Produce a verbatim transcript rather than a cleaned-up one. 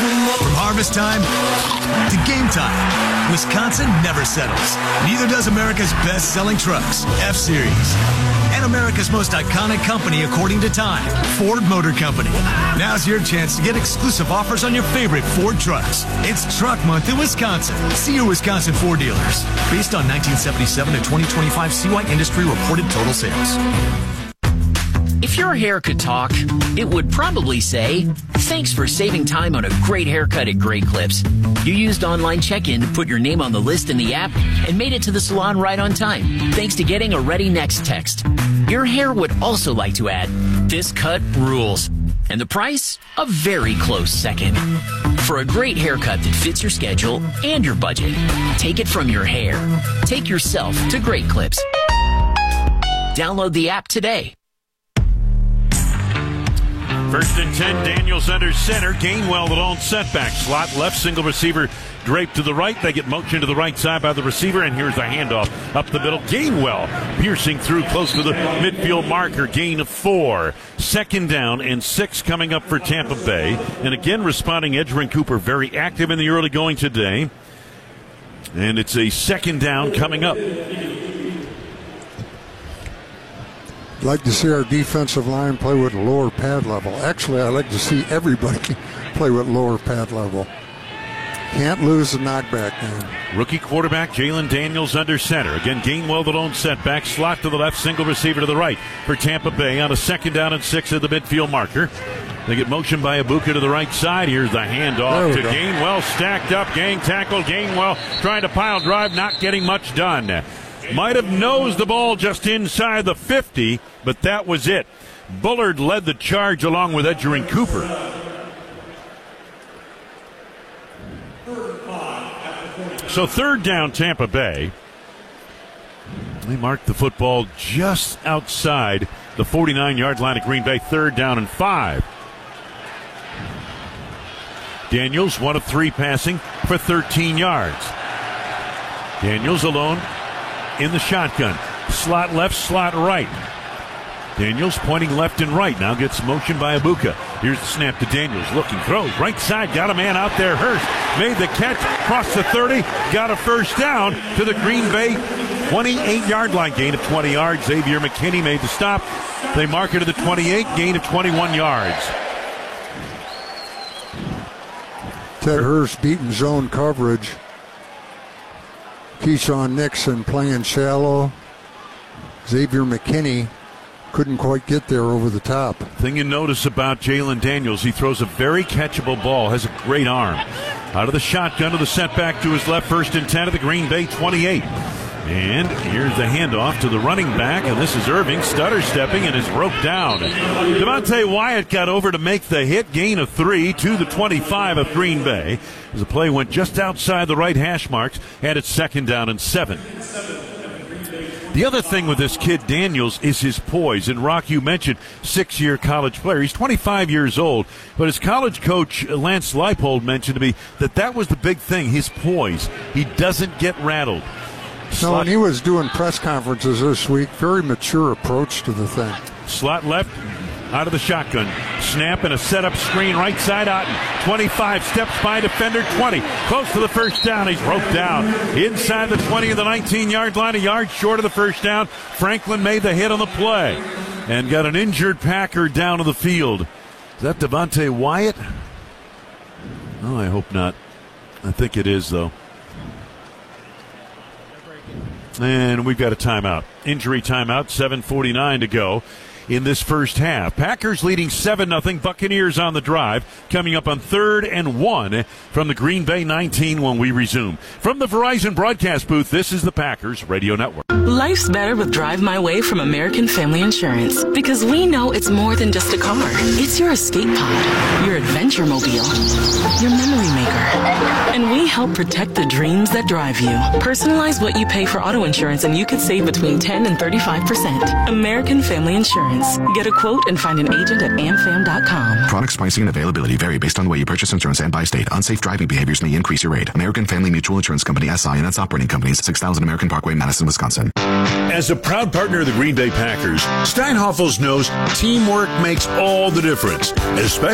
From harvest time to game time, Wisconsin never settles. Neither does America's best-selling trucks, F-Series. And America's most iconic company, according to Time, Ford Motor Company. Now's your chance to get exclusive offers on your favorite Ford trucks. It's Truck Month in Wisconsin. See your Wisconsin Ford dealers. Based on nineteen seventy-seven to twenty twenty-five C Y Industry reported total sales. If your hair could talk, it would probably say, thanks for saving time on a great haircut at Great Clips. You used online check-in to put your name on the list in the app and made it to the salon right on time, thanks to getting a Ready Next text. Your hair would also like to add, this cut rules. And the price? A very close second. For a great haircut that fits your schedule and your budget, take it from your hair. Take yourself to Great Clips. Download the app today. First and ten, Daniels under center. Gainwell, the lone setback. Slot left, single receiver draped to the right. They get motion to the right side by the receiver, and here's the handoff up the middle. Gainwell piercing through close to the midfield marker. Gain of four. Second down and six coming up for Tampa Bay. And again, responding, Edgerrin Cooper very active in the early going today. And it's a second down coming up. I'd like to see our defensive line play with lower pad level. Actually, I'd like to see everybody play with lower pad level. Can't lose the knockback game. Rookie quarterback Jalen Daniels under center. Again, Gainwell the lone setback. Slot to the left, single receiver to the right for Tampa Bay on a second down and six at the midfield marker. They get motion by Ibuka to the right side. Here's the handoff to go. Gainwell, stacked up, gang tackle. Gainwell trying to pile drive, not getting much done. Might have nosed the ball just inside the fifty, but that was it. Bullard led the charge along with Edgerrin Cooper. So third down, Tampa Bay. They marked the football just outside the forty-nine-yard line of Green Bay. Third down and five. Daniels, one of three passing for thirteen yards. Daniels alone in the shotgun. Slot left, slot right. Daniels pointing left and right. Now gets motion by Ibuka. Here's the snap to Daniels. Looking, throws. Right side, got a man out there. Hurst made the catch. Crossed the thirty. Got a first down to the Green Bay twenty-eight-yard line. Gain of twenty yards. Xavier McKinney made the stop. They mark it to the twenty-eight. Gain of twenty-one yards. Ted Hurst beating zone coverage. Keyshawn Nixon playing shallow. Xavier McKinney couldn't quite get there over the top. Thing you notice about Jalen Daniels, he throws a very catchable ball, has a great arm. Out of the shotgun to the setback to his left, first and ten of the Green Bay twenty-eight. And here's the handoff to the running back, and this is Irving stutter stepping and is roped down. Devontae Wyatt got over to make the hit, gain of three to the twenty-five of Green Bay. As the play went just outside the right hash marks, and it's second down and seven. The other thing with this kid, Daniels, is his poise. And, Rock, you mentioned six-year college player. He's twenty-five years old. But his college coach, Lance Leipold, mentioned to me that that was the big thing, his poise. He doesn't get rattled. No, when he was doing press conferences this week, very mature approach to the thing. Slot left, out of the shotgun. Snap and a setup screen right side out. twenty-five steps by defender, twenty. Close to the first down. He's roped down. Inside the twenty of the nineteen-yard line, a yard short of the first down. Franklin made the hit on the play and got an injured Packer down to the field. Is that Devontae Wyatt? Oh, I hope not. I think it is, though. And we've got a timeout. Injury timeout, seven forty-nine to go in this first half. Packers leading seven nothing. Buccaneers on the drive. Coming up on third and one from the Green Bay nineteen when we resume. From the Verizon broadcast booth, this is the Packers Radio Network. Life's better with Drive My Way from American Family Insurance, because we know it's more than just a car. It's your escape pod, your adventure mobile, your memory maker. And we help protect the dreams that drive you. Personalize what you pay for auto insurance and you could save between ten and thirty-five percent. American Family Insurance. Get a quote and find an agent at amfam dot com. Products, pricing, and availability vary based on the way you purchase insurance and by state. Unsafe driving behaviors may increase your rate. American Family Mutual Insurance Company, S I and its operating companies, six thousand American Parkway, Madison, Wisconsin. As a proud partner of the Green Bay Packers, Steinhafels knows teamwork makes all the difference, especially